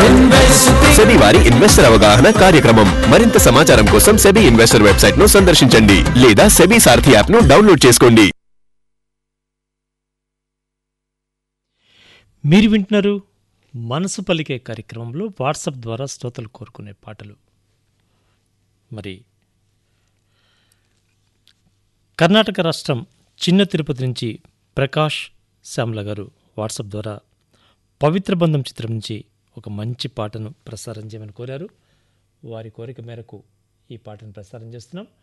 SEBI వారి investor అవగాహన కార్యక్రమం. మరింత సమాచారం కోసం సెబీ ఇన్వెస్టర్ వెబ్సైట్ ను సందర్శించండి లేదా సెబీ సారథి యాప్ ను డౌన్లోడ్ చేసుకోండి. మీరు వింటున్నారు మనసు పలికే కార్యక్రమంలో వాట్సాప్ ద్వారా శ్రోతలు కోరుకునే పాటలు. మరి కర్ణాటక రాష్ట్రం చిన్న తిరుపతి నుంచి ప్రకాష్ శ్యామల గారు వాట్సాప్ ద్వారా పవిత్ర బంధం చిత్రం నుంచి ఒక మంచి పాటను ప్రసారం చేయమని కోరారు. వారి కోరిక మేరకు ఈ పాటను ప్రసారం చేస్తున్నాం.